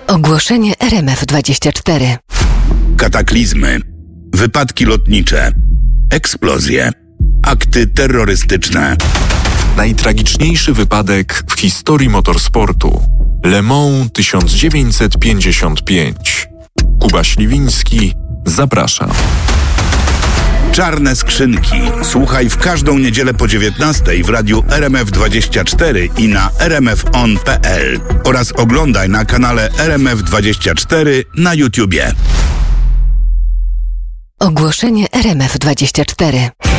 Ogłoszenie RMF24. Kataklizmy, wypadki lotnicze, eksplozje, akty terrorystyczne. Najtragiczniejszy wypadek w historii motorsportu. Le Mans 1955. Kuba Śliwiński zaprasza. Czarne skrzynki. Słuchaj w każdą niedzielę po 19:00 w radiu RMF24 i na rmfon.pl oraz oglądaj na kanale RMF24 na YouTubie. Ogłoszenie RMF24.